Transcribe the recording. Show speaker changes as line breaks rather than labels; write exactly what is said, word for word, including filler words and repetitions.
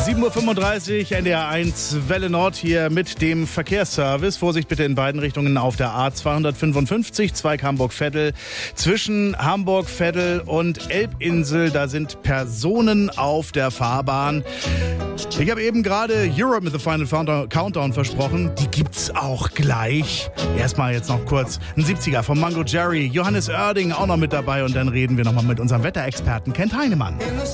sieben Uhr fünfunddreißig, N D R eins Welle Nord hier mit dem Verkehrsservice. Vorsicht bitte in beiden Richtungen auf der A zweihundertfünfundfünfzig, Zweig Hamburg-Veddel. Zwischen Hamburg-Veddel und Elbinsel, da sind Personen auf der Fahrbahn. Ich habe eben gerade Europe mit The Final Countdown versprochen. Die gibt's auch gleich. Erstmal jetzt noch kurz ein siebziger von Mango Jerry, Johannes Oerding auch noch mit dabei. Und dann reden wir nochmal mit unserem Wetterexperten Kent Heinemann.